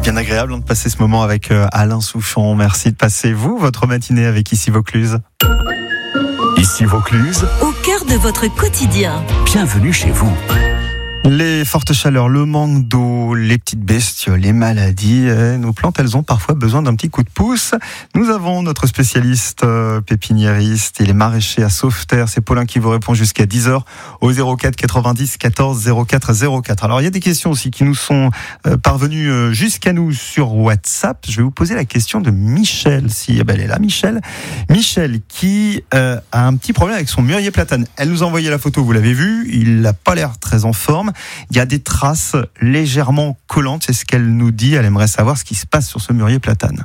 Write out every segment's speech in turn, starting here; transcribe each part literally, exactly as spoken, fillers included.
bien agréable de passer ce moment avec Alain Souchon. Merci de passer, vous, votre matinée avec Ici Vaucluse. Ici Vaucluse, au cœur de votre quotidien. Bienvenue chez vous. Les fortes chaleurs, le manque d'eau, les petites bestioles, les maladies, eh, nos plantes, elles ont parfois besoin d'un petit coup de pouce. Nous avons notre spécialiste euh, pépiniériste, il est maraîcher à Sauveterre. C'est Paulin qui vous répond jusqu'à dix heures au zéro quatre quatre-vingt-dix quatorze zéro quatre zéro quatre. Alors, il y a des questions aussi qui nous sont euh, parvenues euh, jusqu'à nous sur WhatsApp. Je vais vous poser la question de Michel, si eh ben, elle est là, Michel. Michel qui euh, a un petit problème avec son mûrier platane. Elle nous a envoyé la photo, vous l'avez vu, il n'a pas l'air très en forme. Il y a des traces légèrement collantes, c'est ce qu'elle nous dit. Elle aimerait savoir ce qui se passe sur ce mûrier platane.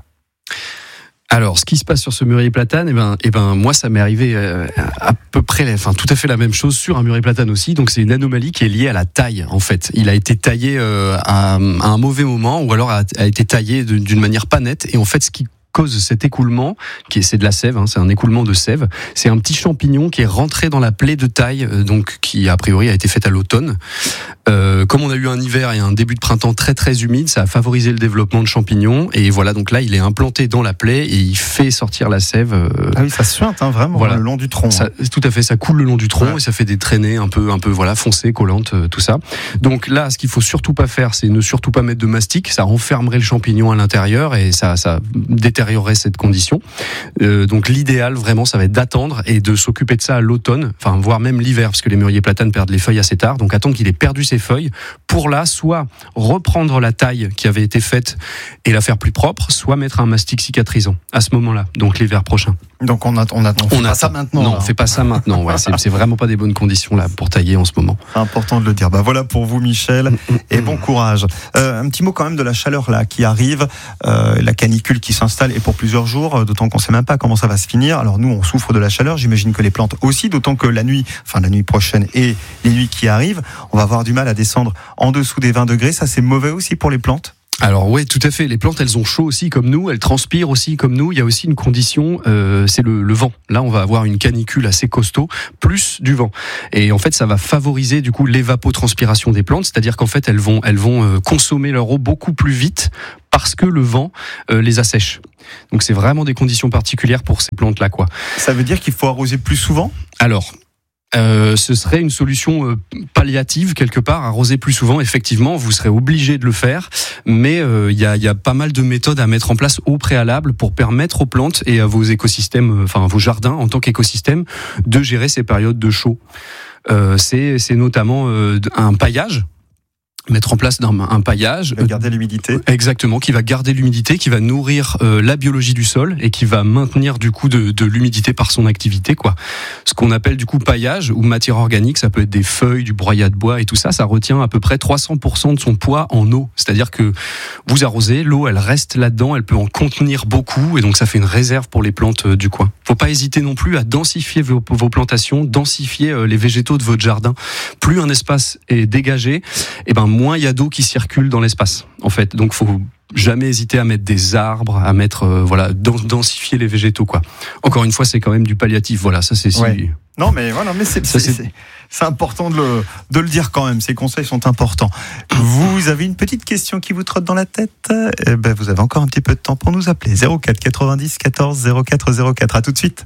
Alors, ce qui se passe sur ce mûrier platane, eh ben, eh ben, moi, ça m'est arrivé euh, à peu près, enfin, tout à fait la même chose sur un mûrier platane aussi. Donc, c'est une anomalie qui est liée à la taille, en fait. Il a été taillé euh, à, à un mauvais moment, ou alors a, a été taillé d'une manière pas nette. Et en fait, ce qui cause cet écoulement, qui est, c'est de la sève, hein, c'est un écoulement de sève. C'est un petit champignon qui est rentré dans la plaie de taille, euh, donc qui a priori a été faite à l'automne. Euh, comme on a eu un hiver et un début de printemps très très humide, ça a favorisé le développement de champignons. Et voilà, donc là, il est implanté dans la plaie et il fait sortir la sève. Euh, ah oui, ça suinte hein, vraiment voilà. Le long du tronc. Ça, hein. Tout à fait, ça coule le long du tronc ouais. Et ça fait des traînées un peu, un peu voilà, foncées, collantes, euh, tout ça. Donc là, ce qu'il faut surtout pas faire, c'est ne surtout pas mettre de mastic. Ça renfermerait le champignon à l'intérieur et ça, ça détériorerait cette condition. Euh, donc l'idéal, vraiment, ça va être d'attendre et de s'occuper de ça à l'automne, enfin voire même l'hiver, parce que les mûriers platanes perdent les feuilles assez tard. Donc attendre qu'il ait perdu ses feuilles pour là, soit reprendre la taille qui avait été faite et la faire plus propre, soit mettre un mastic cicatrisant à ce moment-là, donc l'hiver prochain. Donc on attend, on attend. On fait pas ça maintenant. Non, là. on fait pas ça maintenant. Ouais, c'est, c'est vraiment pas des bonnes conditions là pour tailler en ce moment. C'est important de le dire. Bah voilà pour vous, Michel, et bon courage. Euh, un petit mot quand même de la chaleur là qui arrive, euh, la canicule qui s'installe et pour plusieurs jours, d'autant qu'on sait même pas comment ça va se finir. Alors nous, on souffre de la chaleur. J'imagine que les plantes aussi, d'autant que la nuit, enfin la nuit prochaine et les nuits qui arrivent, on va avoir du mal à descendre en dessous des vingt degrés. Ça, c'est mauvais aussi pour les plantes. Alors oui, tout à fait. Les plantes, elles ont chaud aussi comme nous, elles transpirent aussi comme nous. Il y a aussi une condition, euh, c'est le, le vent. Là, on va avoir une canicule assez costaud, plus du vent. Et en fait, ça va favoriser du coup l'évapotranspiration des plantes, c'est-à-dire qu'en fait, elles vont, elles vont euh, consommer leur eau beaucoup plus vite parce que le vent euh, les assèche. Donc c'est vraiment des conditions particulières pour ces plantes-là, quoi. Ça veut dire qu'il faut arroser plus souvent ? Alors. Euh, ce serait une solution euh, palliative quelque part, arroser plus souvent. Effectivement, vous serez obligé de le faire, mais il euh, y, a, y a pas mal de méthodes à mettre en place au préalable pour permettre aux plantes et à vos écosystèmes, enfin à vos jardins en tant qu'écosystème, de gérer ces périodes de chaud. Euh, c'est, c'est notamment euh, un paillage. Mettre en place un, un paillage. Qui va garder l'humidité. Exactement, qui va garder l'humidité, qui va nourrir euh, la biologie du sol et qui va maintenir du coup de, de l'humidité par son activité, quoi. Ce qu'on appelle du coup paillage ou matière organique, ça peut être des feuilles, du broyat de bois et tout ça, ça retient à peu près trois cents pour cent de son poids en eau. C'est-à-dire que vous arrosez, l'eau elle reste là-dedans, elle peut en contenir beaucoup et donc ça fait une réserve pour les plantes euh, du coin. Faut pas hésiter non plus à densifier vos, vos plantations, densifier euh, les végétaux de votre jardin. Plus un espace est dégagé, et ben moins il y a d'eau qui circule dans l'espace, en fait. Donc, faut jamais hésiter à mettre des arbres, à mettre, euh, voilà, densifier les végétaux, quoi. Encore une fois, c'est quand même du palliatif. Voilà, ça c'est ouais. si. Non, mais voilà, mais c'est, ça, c'est, c'est, c'est important de le, de le dire quand même. Ces conseils sont importants. Vous avez une petite question qui vous trotte dans la tête? Eh ben, vous avez encore un petit peu de temps pour nous appeler. zéro quatre quatre-vingt-dix quatorze zéro quatre zéro quatre. À tout de suite.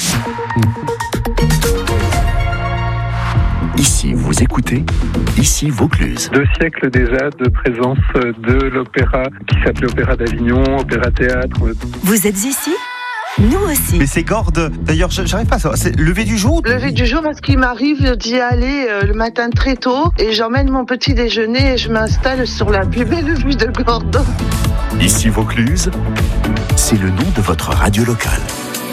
Ici, vous écoutez Ici Vaucluse. Deux siècles déjà de présence de l'opéra qui s'appelait Opéra d'Avignon, Opéra Théâtre. Vous êtes ici ? Nous aussi. Mais c'est Gordes. D'ailleurs, j'arrive pas à savoir. C'est lever du jour? Lever du jour parce qu'il m'arrive d'y aller euh, le matin très tôt et j'emmène mon petit déjeuner et je m'installe sur la plus belle vue de Gordes. Ici Vaucluse, c'est le nom de votre radio locale.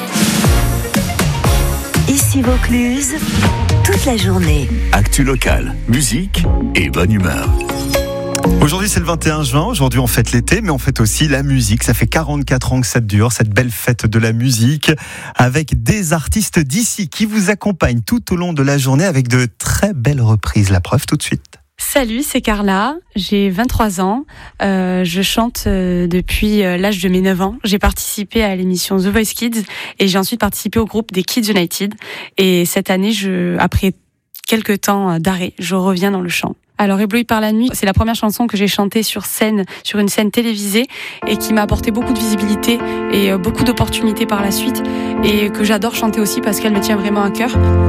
Ici Vaucluse, toute la journée. Actu locale, musique et bonne humeur. Aujourd'hui c'est le vingt et un juin, aujourd'hui on fête l'été mais on fête aussi la musique, ça fait quarante-quatre ans que ça dure, cette belle fête de la musique avec des artistes d'ici qui vous accompagnent tout au long de la journée avec de très belles reprises, la preuve tout de suite. Salut, c'est Carla, j'ai vingt-trois ans, euh, je chante euh, depuis euh, l'âge de mes neuf ans. J'ai participé à l'émission The Voice Kids et j'ai ensuite participé au groupe des Kids United. Et cette année, je, après quelques temps d'arrêt, je reviens dans le chant Alors Ébloui par la nuit, c'est la première chanson que j'ai chantée sur scène, sur une scène télévisée, et qui m'a apporté beaucoup de visibilité et beaucoup d'opportunités par la suite, et que j'adore chanter aussi parce qu'elle me tient vraiment à cœur.